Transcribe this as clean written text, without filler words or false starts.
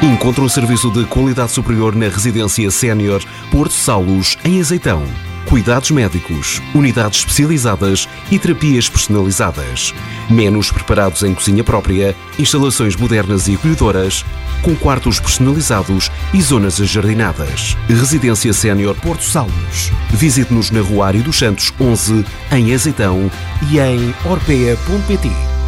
Encontre um serviço de qualidade superior na Residência Sénior Porto Saulos, em Azeitão. Cuidados médicos, unidades especializadas e terapias personalizadas. Menus preparados em cozinha própria, instalações modernas e acolhedoras, com quartos personalizados e zonas ajardinadas. Residência Sénior Porto Saulos. Visite-nos na Rua Ário dos Santos 11, em Azeitão e em orpea.pt.